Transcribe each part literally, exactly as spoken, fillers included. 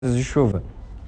de chuva.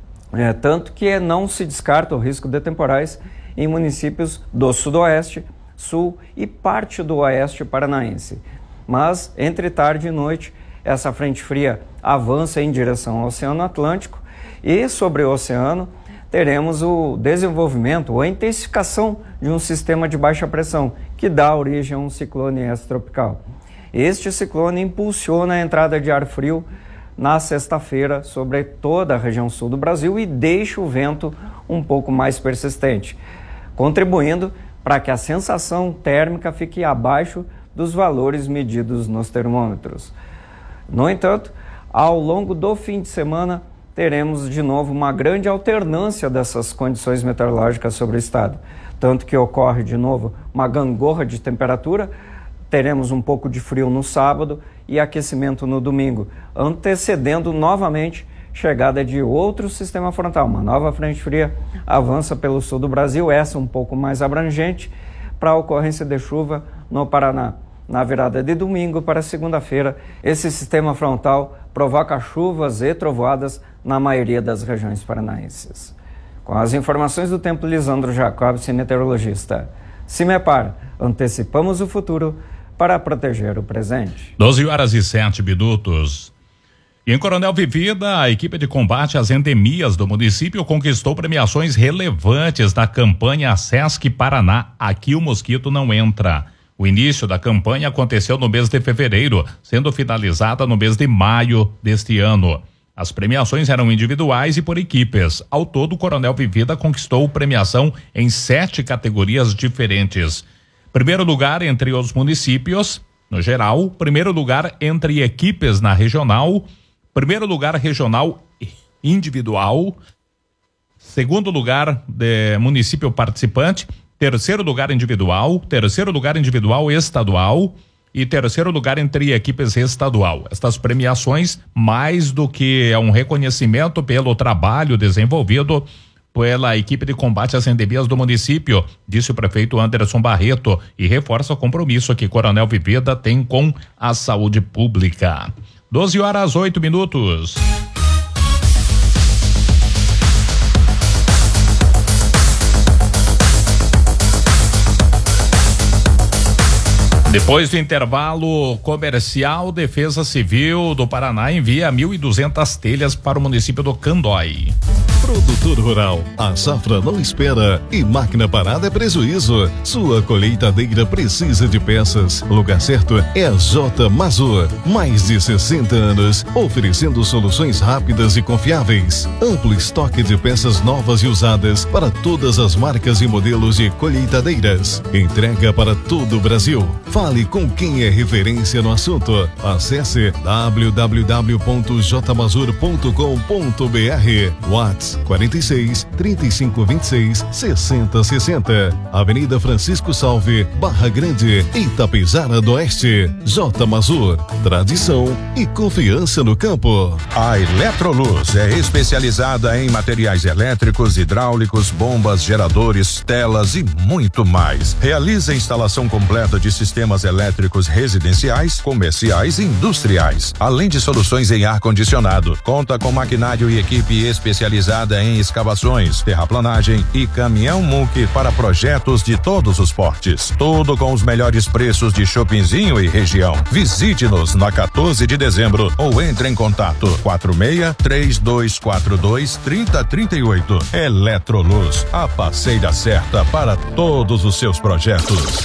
É, tanto que não se descarta o risco de temporais em municípios do sudoeste, sul e parte do oeste paranaense. Mas, entre tarde e noite, essa frente fria avança em direção ao Oceano Atlântico e, sobre o oceano, teremos o desenvolvimento ou a intensificação de um sistema de baixa pressão, que dá origem a um ciclone extratropical. Este ciclone impulsiona a entrada de ar frio na sexta-feira sobre toda a região sul do Brasil e deixa o vento um pouco mais persistente, contribuindo para que a sensação térmica fique abaixo dos valores medidos nos termômetros. No entanto, ao longo do fim de semana, teremos de novo uma grande alternância dessas condições meteorológicas sobre o estado, tanto que ocorre de novo uma gangorra de temperatura. Teremos um pouco de frio no sábado e aquecimento no domingo, antecedendo novamente chegada de outro sistema frontal. Uma nova frente fria avança pelo sul do Brasil, essa um pouco mais abrangente, para a ocorrência de chuva no Paraná. Na virada de domingo para segunda-feira, esse sistema frontal provoca chuvas e trovoadas na maioria das regiões paranaenses. Com as informações do tempo, Lisandro Jacobs, meteorologista. Cimepar, antecipamos o futuro para proteger o presente. doze horas e sete minutos. Em Coronel Vivida, a equipe de combate às endemias do município conquistou premiações relevantes da campanha Sesc Paraná. Aqui o mosquito não entra. O início da campanha aconteceu no mês de fevereiro, sendo finalizada no mês de maio deste ano. As premiações eram individuais e por equipes. Ao todo, o Coronel Vivida conquistou premiação em sete categorias diferentes. Primeiro lugar entre os municípios, no geral. Primeiro lugar entre equipes na regional. Primeiro lugar regional individual. Segundo lugar de município participante. Terceiro lugar individual. Terceiro lugar individual estadual. E terceiro lugar entre equipes estadual. Estas premiações, mais do que um reconhecimento pelo trabalho desenvolvido pela equipe de combate às endemias do município, disse o prefeito Anderson Barreto, e reforça o compromisso que Coronel Vivida tem com a saúde pública. doze horas, oito minutos. Depois do intervalo comercial, Defesa Civil do Paraná envia mil e duzentas telhas para o município do Candói. Produtor rural, a safra não espera e máquina parada é prejuízo. Sua colheitadeira precisa de peças. O lugar certo é a J Mazur. Mais de sessenta anos, oferecendo soluções rápidas e confiáveis. Amplo estoque de peças novas e usadas para todas as marcas e modelos de colheitadeiras. Entrega para todo o Brasil. Fale com quem é referência no assunto. Acesse w w w ponto j mazur ponto com ponto b r. WhatsApp quarenta e seis, trinta e cinco, vinte e seis, sessenta, sessenta. Avenida Francisco Salve, Barra Grande, Itapejara do Oeste. J Mazur, tradição e confiança no campo. A Eletroluz é especializada em materiais elétricos, hidráulicos, bombas, geradores, telas e muito mais. Realiza a instalação completa de sistemas elétricos residenciais, comerciais e industriais, além de soluções em ar-condicionado. Conta com maquinário e equipe especializada em escavações, terraplanagem e caminhão-muque para projetos de todos os portes. Tudo com os melhores preços de Shoppingzinho e região. Visite-nos na quatorze de dezembro ou entre em contato quatro seis, três dois quatro dois, três zero três oito. Eletroluz, a parceira certa para todos os seus projetos.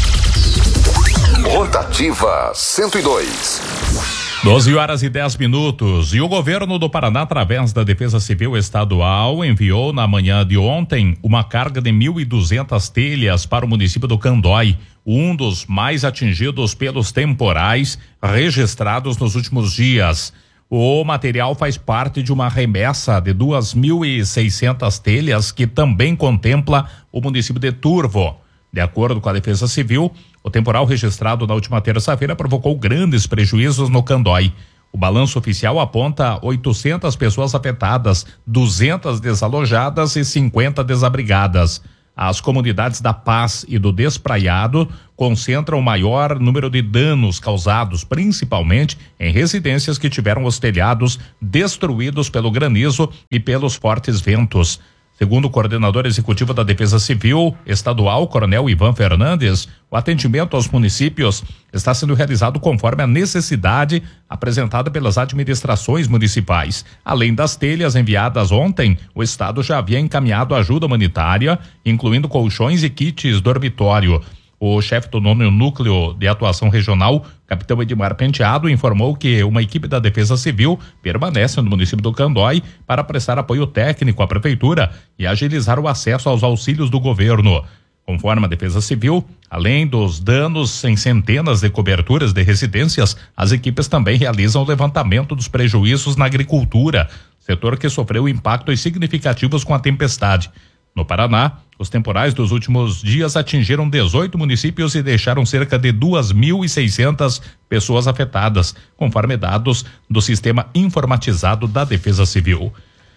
Rotativa cento e dois. doze horas e dez minutos. E o governo do Paraná, através da Defesa Civil Estadual, enviou na manhã de ontem uma carga de mil e duzentas telhas para o município do Candói, um dos mais atingidos pelos temporais registrados nos últimos dias. O material faz parte de uma remessa de duas mil e seiscentas telhas que também contempla o município de Turvo. De acordo com a Defesa Civil, o temporal registrado na última terça-feira provocou grandes prejuízos no Candói. O balanço oficial aponta oitocentas pessoas afetadas, duzentas desalojadas e cinquenta desabrigadas. as comunidades da Paz e do Despraiado concentram o maior número de danos causados, principalmente em residências que tiveram os telhados destruídos pelo granizo e pelos fortes ventos. Segundo o coordenador executivo da Defesa Civil Estadual, Coronel Ivan Fernandes, o atendimento aos municípios está sendo realizado conforme a necessidade apresentada pelas administrações municipais. Além das telhas enviadas ontem, o Estado já havia encaminhado ajuda humanitária, incluindo colchões e kits dormitório. O chefe do nono núcleo de atuação regional, capitão Edmar Penteado, informou que uma equipe da Defesa Civil permanece no município do Candói para prestar apoio técnico à prefeitura e agilizar o acesso aos auxílios do governo. Conforme a Defesa Civil, além dos danos em centenas de coberturas de residências, as equipes também realizam o levantamento dos prejuízos na agricultura, setor que sofreu impactos significativos com a tempestade. No Paraná, os temporais dos últimos dias atingiram dezoito municípios e deixaram cerca de duas mil e seiscentas pessoas afetadas, conforme dados do sistema informatizado da Defesa Civil.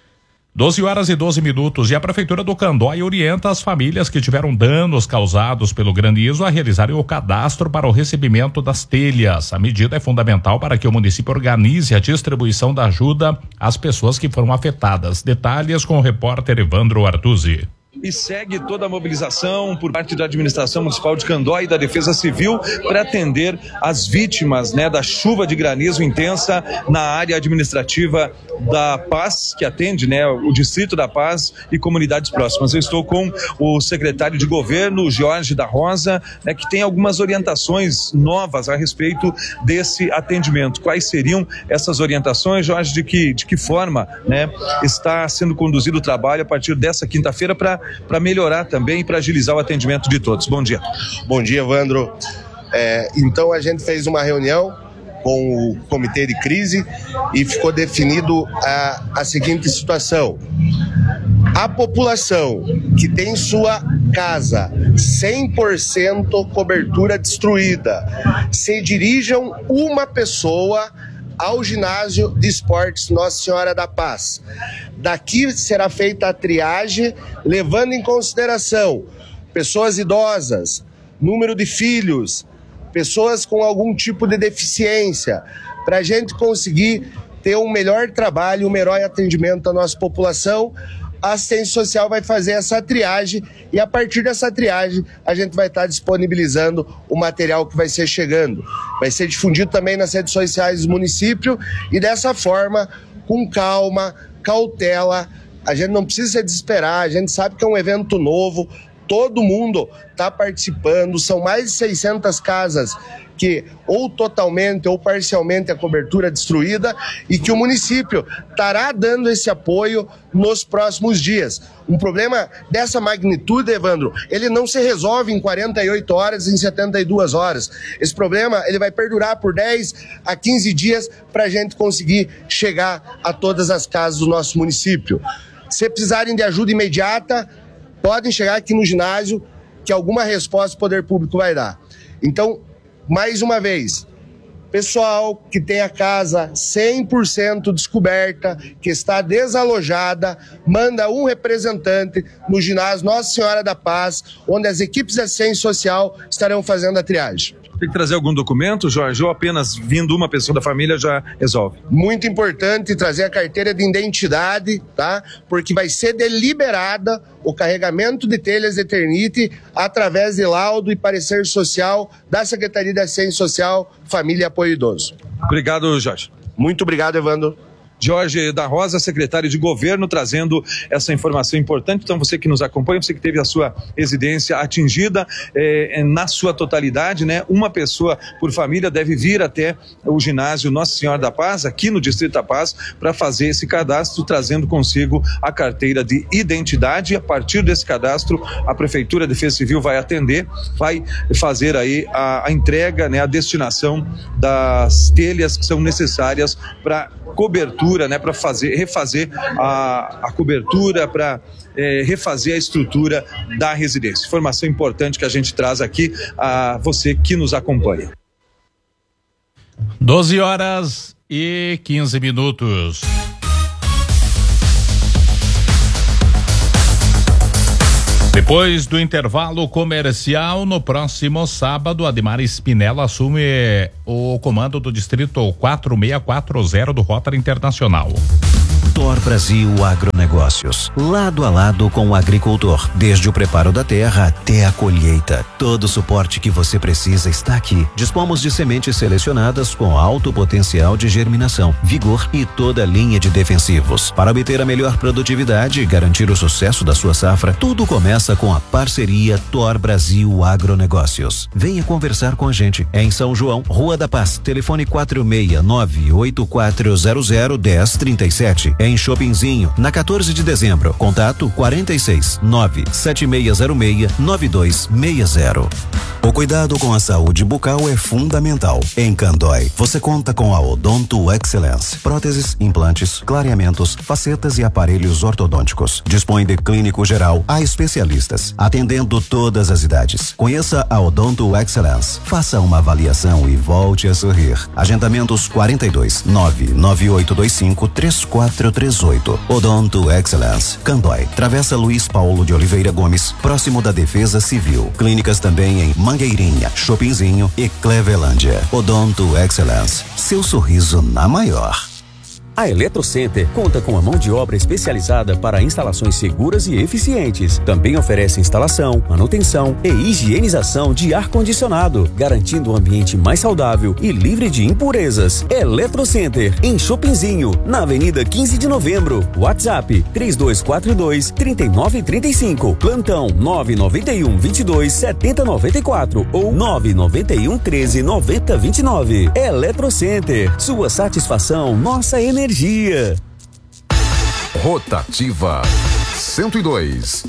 doze horas e doze minutos e a Prefeitura do Candói orienta as famílias que tiveram danos causados pelo granizo a realizarem o cadastro para o recebimento das telhas. A medida é fundamental para que o município organize a distribuição da ajuda às pessoas que foram afetadas. Detalhes com o repórter Evandro Artuzzi. E segue toda a mobilização por parte da administração municipal de Candói e da Defesa Civil para atender as vítimas, né, da chuva de granizo intensa na área administrativa da Paz, que atende, né, o Distrito da Paz e comunidades próximas. Eu estou com o secretário de governo, Jorge da Rosa, né, que tem algumas orientações novas a respeito desse atendimento. Quais seriam essas orientações, Jorge? De que, de que forma, né, está sendo conduzido o trabalho a partir dessa quinta-feira para para melhorar também e para agilizar o atendimento de todos? Bom dia. Bom dia, Evandro. É, então a gente fez uma reunião com o comitê de crise e ficou definido a, a seguinte situação: a população que tem sua casa cem por cento cobertura destruída, se dirijam uma pessoa ao ginásio de esportes Nossa Senhora da Paz. Daqui será feita a triagem, levando em consideração pessoas idosas, número de filhos, pessoas com algum tipo de deficiência, para a gente conseguir ter um melhor trabalho, um melhor atendimento à nossa população. A assistência social vai fazer essa triagem e a partir dessa triagem a gente vai estar disponibilizando o material que vai ser chegando. Vai ser difundido também nas redes sociais do município e dessa forma, com calma, cautela, a gente não precisa se desesperar, a gente sabe que é um evento novo, todo mundo está participando, são mais de seiscentas casas que ou totalmente ou parcialmente a cobertura destruída e que o município estará dando esse apoio nos próximos dias. Um problema dessa magnitude, Evandro, ele não se resolve em quarenta e oito horas, em setenta e duas horas. Esse problema ele vai perdurar por dez a quinze dias para a gente conseguir chegar a todas as casas do nosso município. Se precisarem de ajuda imediata, podem chegar aqui no ginásio que alguma resposta o poder público vai dar. Então, mais uma vez, pessoal que tem a casa cem por cento descoberta, que está desalojada, manda um representante no ginásio Nossa Senhora da Paz, onde as equipes de assistência social estarão fazendo a triagem. Tem que trazer algum documento, Jorge, ou apenas vindo uma pessoa da família já resolve? Muito importante trazer a carteira de identidade, tá? Porque vai ser deliberada o carregamento de telhas de Eternite através de laudo e parecer social da Secretaria de Assistência Social, Família e Apoio Idoso. Obrigado, Jorge. Muito obrigado, Evandro. Jorge da Rosa, secretário de governo, trazendo essa informação importante. Então, você que nos acompanha, você que teve a sua residência atingida eh, na sua totalidade, né? Uma pessoa por família deve vir até o ginásio Nossa Senhora da Paz, aqui no Distrito da Paz, para fazer esse cadastro, trazendo consigo a carteira de identidade. E a partir desse cadastro, a Prefeitura de Defesa Civil vai atender, vai fazer aí a, a entrega, né? A destinação das telhas que são necessárias para cobertura, né, para fazer, refazer a, a cobertura, para é, refazer a estrutura da residência. Informação importante que a gente traz aqui a você que nos acompanha. doze horas e quinze minutos. Depois Depois do intervalo comercial, no próximo sábado, Ademar Spinello assume o comando do distrito quatro seis quatro zero do Rotary Internacional. Thor Brasil Agronegócios, lado a lado com o agricultor, desde o preparo da terra até a colheita. Todo o suporte que você precisa está aqui. Dispomos de sementes selecionadas com alto potencial de germinação, vigor e toda a linha de defensivos. Para obter a melhor produtividade e garantir o sucesso da sua safra, tudo começa com a parceria Thor Brasil Agronegócios. Venha conversar com a gente. É em São João, Rua da Paz, telefone quatro seis nove oito quatro zero zero um zero três sete. Em Chopinzinho, na quatorze de dezembro. Contato quarenta e seis nove sete seis zero seis nove dois seis zero. O cuidado com a saúde bucal é fundamental. Em Candói, você conta com a Odonto Excellence. Próteses, implantes, clareamentos, facetas e aparelhos ortodônticos. Dispõe de clínico geral a especialistas, atendendo todas as idades. Conheça a Odonto Excellence. Faça uma avaliação e volte a sorrir. Agendamentos quarenta e dois nove nove oito dois cinco três quatro três oito. Odonto Excellence. Candói, Travessa Luiz Paulo de Oliveira Gomes, próximo da Defesa Civil. Clínicas também em Mangueirinha, Chopinzinho e Clevelândia. Odonto Excellence. Seu sorriso na maior. A Eletrocenter conta com a mão de obra especializada para instalações seguras e eficientes. Também oferece instalação, manutenção e higienização de ar-condicionado, garantindo um ambiente mais saudável e livre de impurezas. Eletrocenter, em Chopinzinho, na Avenida quinze de Novembro. WhatsApp três dois quatro dois, três nove três cinco. Plantão nove nove um, vinte e dois, setenta, noventa e quatro ou nove nove um, treze, noventa, vinte e nove. Eletrocenter, sua satisfação, nossa energia. Energia. Rotativa cento e dois.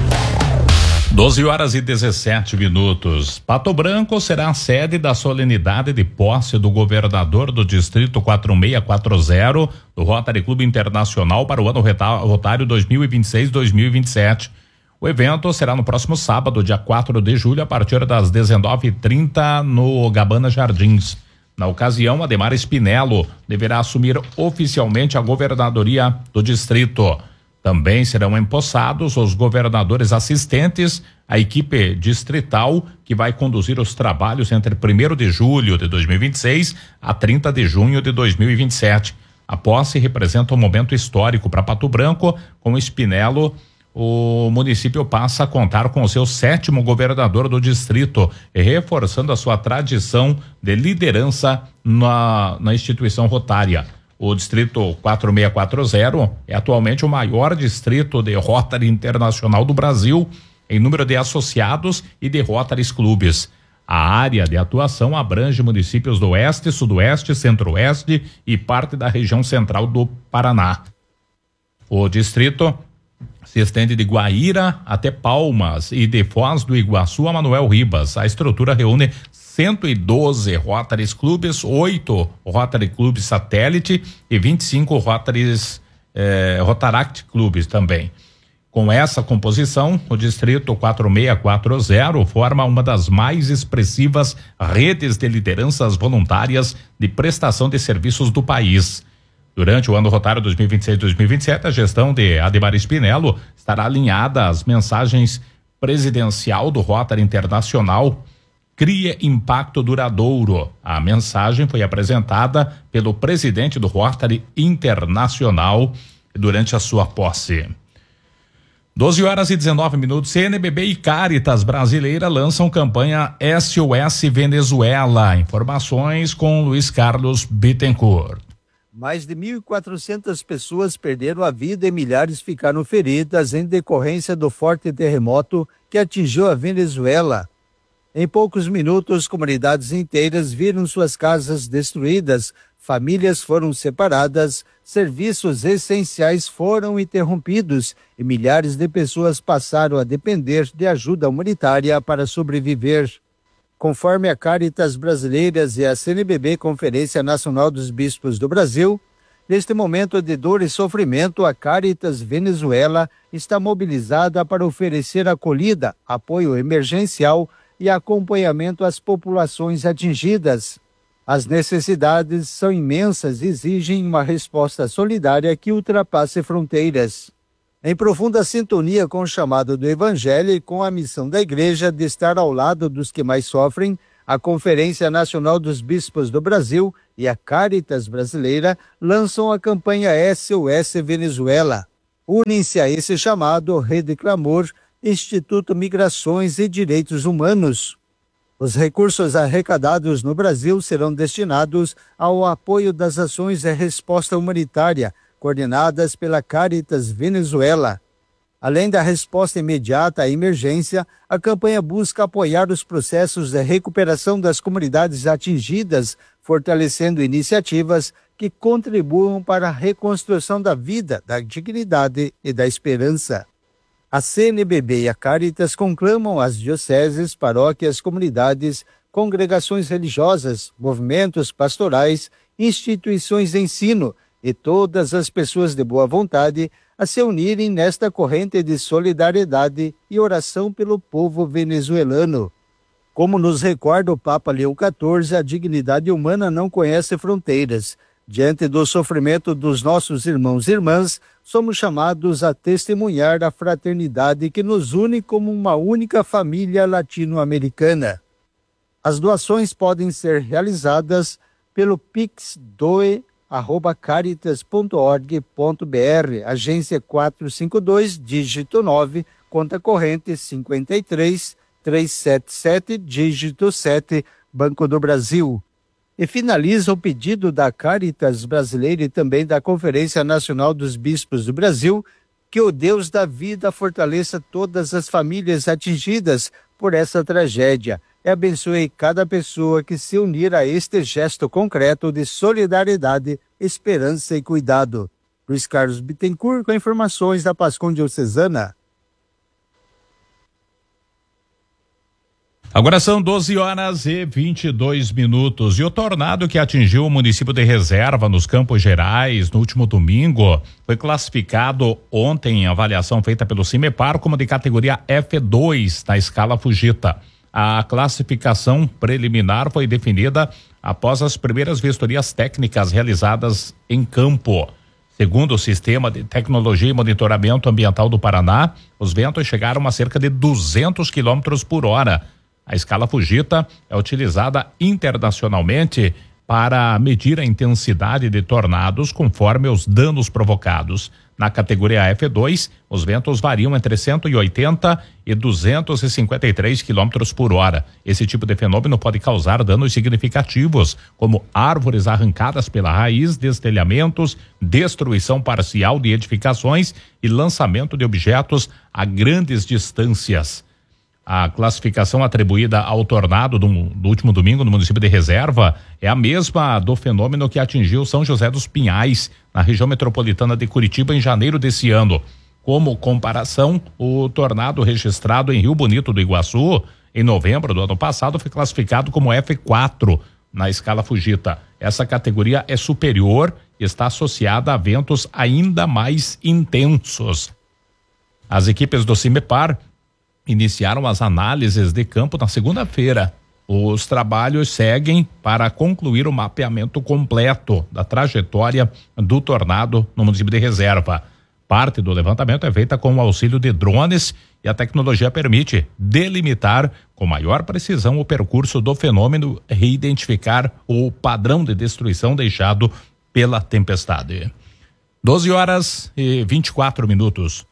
doze horas e dezessete minutos. Pato Branco será a sede da solenidade de posse do governador do distrito quatro seis quatro zero do Rotary Clube Internacional para o ano rotário dois mil e vinte e seis, dois mil e vinte e sete. O evento será no próximo sábado, dia quatro de julho, a partir das dezenove e trinta no Gabana Jardins. Na ocasião, Ademar Spinello deverá assumir oficialmente a governadoria do distrito. Também serão empossados os governadores assistentes, a equipe distrital que vai conduzir os trabalhos entre primeiro de julho de dois mil e vinte e seis a trinta de junho de dois mil e vinte e sete. A posse representa um momento histórico para Pato Branco. Com Spinello, o município passa a contar com o seu sétimo governador do distrito, reforçando a sua tradição de liderança na, na instituição rotária. O distrito quatro seis quatro zero é atualmente o maior distrito de Rotary Internacional do Brasil em número de associados e de Rotaries Clubes. A área de atuação abrange municípios do Oeste, Sudoeste, Centro-Oeste e parte da região central do Paraná. O distrito se estende de Guaíra até Palmas e de Foz do Iguaçu a Manuel Ribas. A estrutura reúne cento e doze Rotaries Clubes, oito Rotary Clubes Satélite e vinte e cinco Rotaries eh, Rotaract Clubes também. Com essa composição, o distrito quatro seis quatro zero forma uma das mais expressivas redes de lideranças voluntárias de prestação de serviços do país. Durante o ano rotário dois mil e vinte e seis, dois mil e vinte e sete, a gestão de Ademar Spinello estará alinhada às mensagens presidencial do Rotary Internacional, Crie Impacto Duradouro. A mensagem foi apresentada pelo presidente do Rotary Internacional durante a sua posse. doze horas e dezenove minutos. C N B B e Caritas Brasileira lançam campanha S O S Venezuela. Informações com Luiz Carlos Bittencourt. Mais de mil e quatrocentas pessoas perderam a vida e milhares ficaram feridas em decorrência do forte terremoto que atingiu a Venezuela. Em poucos minutos, comunidades inteiras viram suas casas destruídas, famílias foram separadas, serviços essenciais foram interrompidos e milhares de pessoas passaram a depender de ajuda humanitária para sobreviver. Conforme a Caritas Brasileiras e a C N B B, Conferência Nacional dos Bispos do Brasil, neste momento de dor e sofrimento, a Caritas Venezuela está mobilizada para oferecer acolhida, apoio emergencial e acompanhamento às populações atingidas. As necessidades são imensas e exigem uma resposta solidária que ultrapasse fronteiras. Em profunda sintonia com o chamado do Evangelho e com a missão da Igreja de estar ao lado dos que mais sofrem, a Conferência Nacional dos Bispos do Brasil e a Caritas Brasileira lançam a campanha S O S Venezuela. Unem-se a esse chamado Rede Clamor, Instituto Migrações e Direitos Humanos. Os recursos arrecadados no Brasil serão destinados ao apoio das ações de resposta humanitária, coordenadas pela Caritas Venezuela. Além da resposta imediata à emergência, a campanha busca apoiar os processos de recuperação das comunidades atingidas, fortalecendo iniciativas que contribuam para a reconstrução da vida, da dignidade e da esperança. A C N B B e a Caritas conclamam as dioceses, paróquias, comunidades, congregações religiosas, movimentos pastorais, instituições de ensino e todas as pessoas de boa vontade a se unirem nesta corrente de solidariedade e oração pelo povo venezuelano. Como nos recorda o Papa Leão quatorze, a dignidade humana não conhece fronteiras. Diante do sofrimento dos nossos irmãos e irmãs, somos chamados a testemunhar a fraternidade que nos une como uma única família latino-americana. As doações podem ser realizadas pelo pix doe arroba caritas ponto org ponto br, agência quatrocentos e cinquenta e dois, dígito nove, conta corrente cinquenta e três, trezentos e setenta e sete, dígito sete, Banco do Brasil. E finaliza o pedido da Caritas Brasileira e também da Conferência Nacional dos Bispos do Brasil, que o Deus da vida fortaleça todas as famílias atingidas por essa tragédia e abençoe cada pessoa que se unir a este gesto concreto de solidariedade, esperança e cuidado. Luiz Carlos Bittencourt com informações da Pascom Diocesana. Agora são doze horas e vinte e dois minutos. E o tornado que atingiu o município de Reserva, nos Campos Gerais, no último domingo, foi classificado ontem em avaliação feita pelo CIMEPAR como de categoria F dois na escala Fujita. A classificação preliminar foi definida após as primeiras vistorias técnicas realizadas em campo. Segundo o Sistema de Tecnologia e Monitoramento Ambiental do Paraná, os ventos chegaram a cerca de duzentos quilômetros por hora. A escala Fujita é utilizada internacionalmente para medir a intensidade de tornados conforme os danos provocados. Na categoria F dois, os ventos variam entre cento e oitenta e duzentos e cinquenta e três quilômetros por hora. Esse tipo de fenômeno pode causar danos significativos, como árvores arrancadas pela raiz, destelhamentos, destruição parcial de edificações e lançamento de objetos a grandes distâncias. A classificação atribuída ao tornado do, do último domingo no município de Reserva é a mesma do fenômeno que atingiu São José dos Pinhais, na região metropolitana de Curitiba, em janeiro desse ano. Como comparação, o tornado registrado em Rio Bonito do Iguaçu, em novembro do ano passado, foi classificado como F quatro na escala Fujita. Essa categoria é superior e está associada a ventos ainda mais intensos. As equipes do CIMEPAR iniciaram as análises de campo na segunda-feira. Os trabalhos seguem para concluir o mapeamento completo da trajetória do tornado no município de Reserva. Parte do levantamento é feita com o auxílio de drones e a tecnologia permite delimitar com maior precisão o percurso do fenômeno e identificar o padrão de destruição deixado pela tempestade. doze horas e vinte e quatro minutos.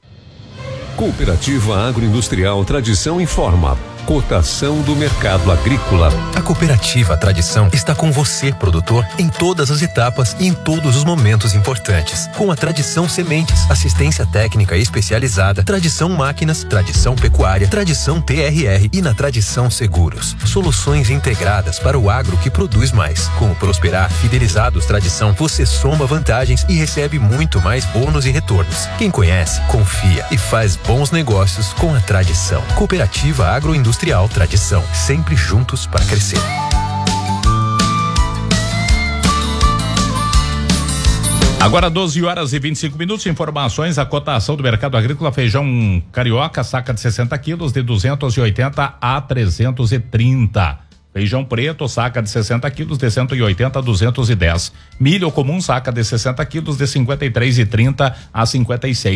Cooperativa Agroindustrial Tradição informa. Cotação do mercado agrícola. A Cooperativa Tradição está com você, produtor, em todas as etapas e em todos os momentos importantes. Com a Tradição Sementes, assistência técnica especializada, Tradição Máquinas, Tradição Pecuária, Tradição T R R e na Tradição Seguros. Soluções integradas para o agro que produz mais. Com o Prosperar Fidelizados Tradição, você soma vantagens e recebe muito mais bônus e retornos. Quem conhece, confia e faz bons negócios com a Tradição. Cooperativa Agroindustrial Industrial Tradição, sempre juntos para crescer. Agora doze horas e vinte e cinco minutos, informações, a cotação do mercado agrícola: feijão carioca, saca de sessenta quilos, de duzentos e oitenta a trezentos e trinta. Feijão preto, saca de sessenta quilos, de cento e oitenta a duzentos e dez. Milho comum, saca de sessenta quilos, de cinquenta e três e trinta a cinquenta e seis.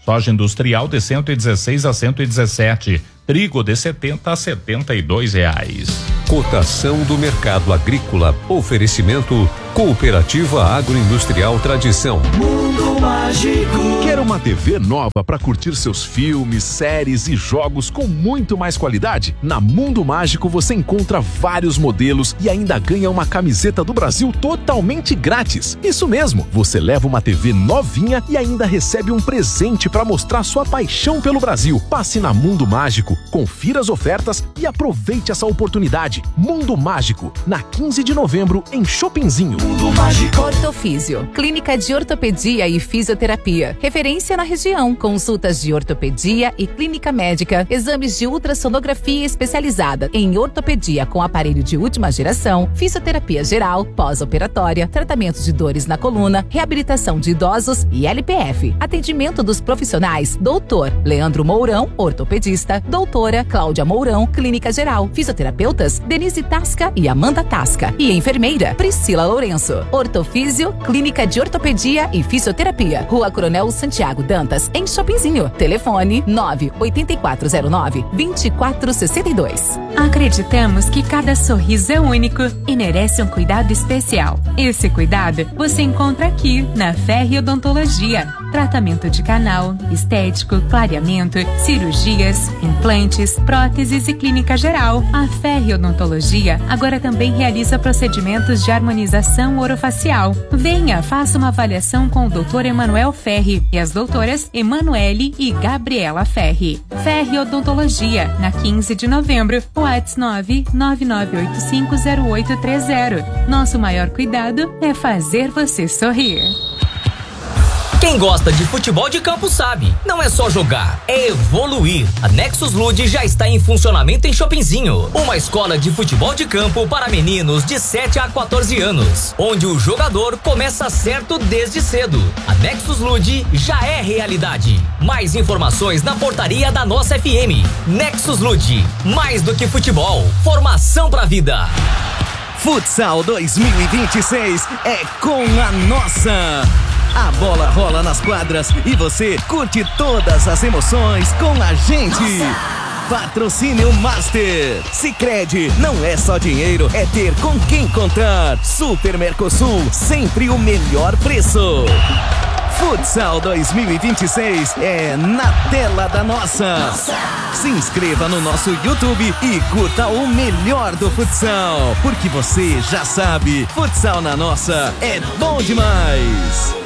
Soja industrial de cento e dezesseis a cento e dezessete. Trigo de setenta a setenta e dois reais. Cotação do mercado agrícola. Oferecimento Cooperativa Agroindustrial Tradição. Mundo Mágico. Quer uma T V nova para curtir seus filmes, séries e jogos com muito mais qualidade? Na Mundo Mágico você encontra vários modelos e ainda ganha uma camiseta do Brasil totalmente grátis. Isso mesmo, você leva uma T V novinha e ainda recebe um presente para mostrar sua paixão pelo Brasil. Passe na Mundo Mágico, confira as ofertas e aproveite essa oportunidade. Mundo Mágico, na quinze de novembro em Shoppingzinho. Mundo Mágico. Ortofísio, clínica de ortopedia e fisioterapia. Referência na região. Consultas de ortopedia e clínica médica. Exames de ultrassonografia especializada em ortopedia com aparelho de última geração. Fisioterapia geral, pós-operatória, tratamento de dores na coluna, reabilitação de idosos e L P F. Atendimento dos profissionais doutor Leandro Mourão, ortopedista, doutora Cláudia Mourão, clínica geral. Fisioterapeutas Denise Tasca e Amanda Tasca. E enfermeira Priscila Lourenço. Ortofísio, clínica de ortopedia e fisioterapia. Rua Coronel Santiago Dantas, em Shoppingzinho. Telefone nove oito quatro zero nove, dois quatro seis dois. Acreditamos que cada sorriso é único e merece um cuidado especial. Esse cuidado você encontra aqui na Ferri Odontologia. Tratamento de canal, estético, clareamento, cirurgias, implantes, próteses e clínica geral. A Ferri Odontologia agora também realiza procedimentos de harmonização orofacial. Venha, faça uma avaliação com o doutor Emanuel Ferri e as doutoras Emanuele e Gabriela Ferri. Ferri Odontologia, na quinze de novembro, WhatsApp nove nove nove oito cinco zero oito três zero. Nosso maior cuidado é fazer você sorrir. Quem gosta de futebol de campo sabe, não é só jogar, é evoluir. A Nexus Lude já está em funcionamento em Shoppingzinho, uma escola de futebol de campo para meninos de sete a quatorze anos, onde o jogador começa certo desde cedo. A Nexus Lude já é realidade. Mais informações na portaria da nossa F M. Nexus Lude, mais do que futebol, formação pra vida. Futsal dois mil e vinte e seis é com a nossa. A bola rola nas quadras e você curte todas as emoções com a gente. Nossa! Patrocínio Master. Sicredi, não é só dinheiro, é ter com quem contar. Super Mercosul, sempre o melhor preço. Futsal dois mil e vinte e seis é na tela da nossa. Nossa! Se inscreva no nosso YouTube e curta o melhor do futsal, porque você já sabe, futsal na nossa é bom demais.